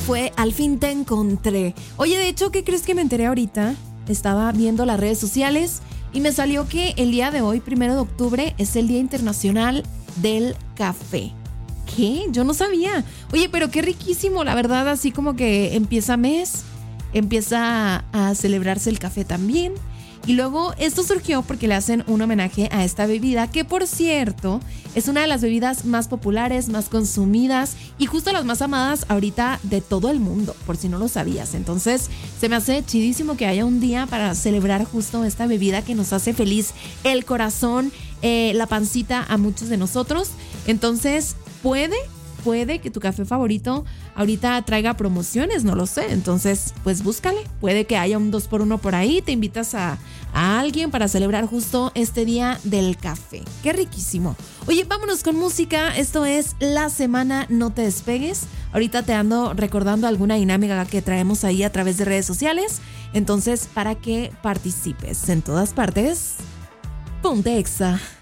Fue Al fin te encontré. Oye, de hecho, ¿qué crees que me enteré ahorita? Estaba viendo las redes sociales y me salió que el día de hoy, 1 de octubre, es el Día Internacional del Café. ¿Qué? Yo no sabía. Oye, pero qué riquísimo, la verdad, así como que empieza mes, empieza a celebrarse el café también. Y luego esto surgió porque le hacen un homenaje a esta bebida que, por cierto, es una de las bebidas más populares, más consumidas y justo las más amadas ahorita de todo el mundo, por si no lo sabías. Entonces se me hace chidísimo que haya un día para celebrar justo esta bebida que nos hace feliz el corazón, la pancita a muchos de nosotros. Entonces puede que tu café favorito ahorita traiga promociones, no lo sé. Entonces, pues búscale. Puede que haya un 2x1 por ahí. Te invitas a alguien para celebrar justo este día del café. ¡Qué riquísimo! Oye, vámonos con música. Esto es La Semana No Te Despegues. Ahorita te ando recordando alguna dinámica que traemos ahí a través de redes sociales. Entonces, para que participes en todas partes, ponte Exa.